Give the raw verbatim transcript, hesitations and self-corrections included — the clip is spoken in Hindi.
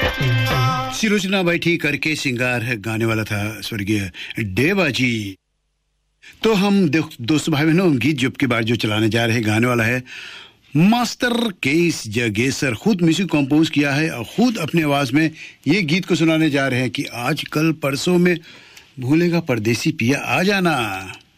सिरोचना बैठी करके सिंगार है गाने वाला था स्वर्गीय देवा जी। तो हम दोस्तों भाई बहनों गीत जब के बाद जो चलाने जा रहे हैं गाने वाला है मास्टर केस जगेसर। खुद म्यूजिक कंपोज किया है और खुद अपनी आवाज में ये गीत को सुनाने जा रहे हैं कि आजकल परसों में भूलेगा परदेसी पिया आ जाना।